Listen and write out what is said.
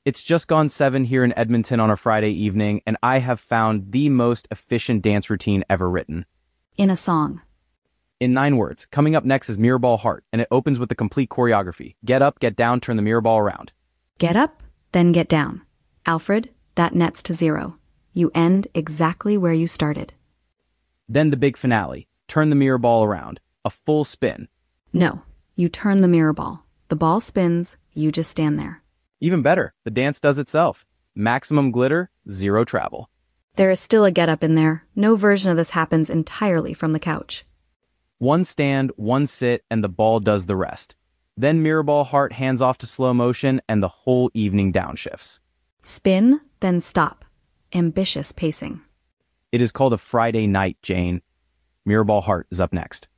It's just gone 7 here in Edmonton on a Friday evening, and I have found the most efficient dance routine ever written. In a song. In 9 words, coming up next is Mirror Ball Heart, and it opens with the complete choreography. Get up, get down, turn the mirror ball around. Get up, then get down. Alfred, that nets to 0. You end exactly where you started. Then the big finale. Turn the mirror ball around. A full spin. No, you turn the mirror ball. The ball spins, you just stand there. Even better, the dance does itself. Maximum glitter, 0 travel. There is still a get up in there. No version of this happens entirely from the couch. 1 stand, 1 sit, and the ball does the rest. Then Mirror Ball Heart hands off to slow motion, and the whole evening downshifts. Spin, then stop. Ambitious pacing. It is called a Friday night, Jane. Mirror Ball Heart is up next.